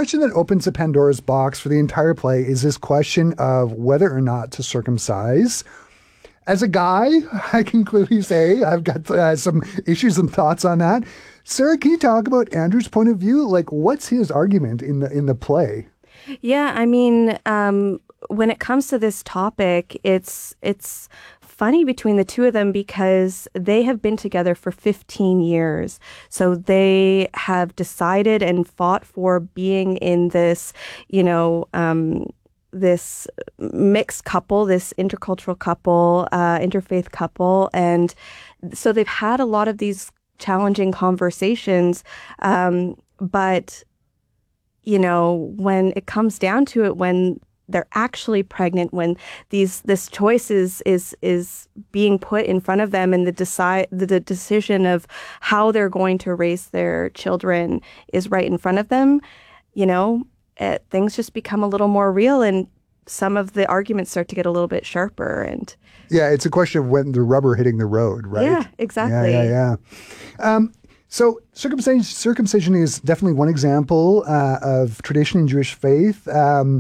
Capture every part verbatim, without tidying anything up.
question that opens a Pandora's box for the entire play is this question of whether or not to circumcise. As a guy, I can clearly say I've got uh, some issues and thoughts on that. Sarah, can you talk about Andrew's point of view? Like, what's his argument in the in the play? Yeah, I mean, um, when it comes to this topic, it's it's funny between the two of them because they have been together for fifteen years. So they have decided and fought for being in this, you know, um, this mixed couple, this intercultural couple, uh, interfaith couple. And so they've had a lot of these challenging conversations. Um, but, you know, when it comes down to it, when they're actually pregnant, when these this choice is is, is being put in front of them, and the decide the, the decision of how they're going to raise their children is right in front of them, you know, it, things just become a little more real, and some of the arguments start to get a little bit sharper. And yeah, it's a question of when the rubber hitting the road, right? Yeah, exactly. Yeah, yeah, yeah. Um, so circumcision, circumcision is definitely one example uh, of tradition in Jewish faith. Um,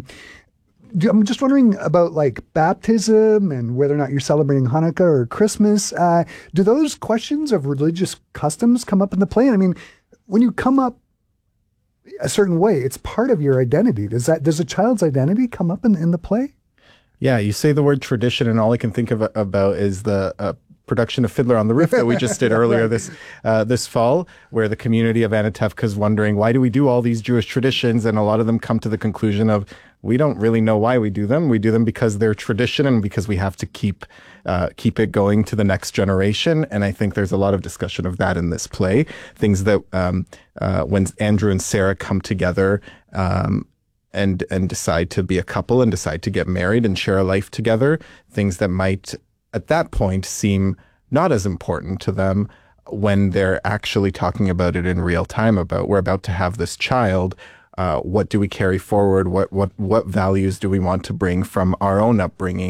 I'm just wondering about like baptism and whether or not you're celebrating Hanukkah or Christmas. Uh, do those questions of religious customs come up in the play? I mean, when you come up a certain way, it's part of your identity. Does that does a child's identity come up in, in the play? Yeah, you say the word tradition, and all I can think of about is the uh, production of Fiddler on the Roof that we just did earlier right. this uh, this fall, where the community of Anatevka is wondering, why do we do all these Jewish traditions? And a lot of them come to the conclusion of, we don't really know why we do them. We do them because they're tradition and because we have to keep uh, keep it going to the next generation. And I think there's a lot of discussion of that in this play. Things that um, uh, when Andrew and Sarah come together um, and and decide to be a couple and decide to get married and share a life together, things that might at that point seem not as important to them when they're actually talking about it in real time, about we're about to have this child. Uh, what do we carry forward? What what what values do we want to bring from our own upbringing?